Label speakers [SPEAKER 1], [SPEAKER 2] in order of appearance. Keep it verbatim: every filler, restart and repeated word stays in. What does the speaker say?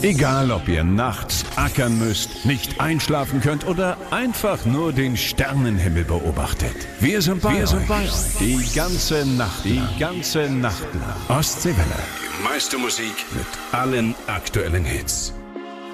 [SPEAKER 1] Egal, ob ihr nachts ackern müsst, nicht einschlafen könnt oder einfach nur den Sternenhimmel beobachtet. Wir sind bei, Wir sind bei euch. Die ganze Nacht, die ganze Nacht lang. Ostseewelle.
[SPEAKER 2] Die meiste Musik mit allen aktuellen Hits.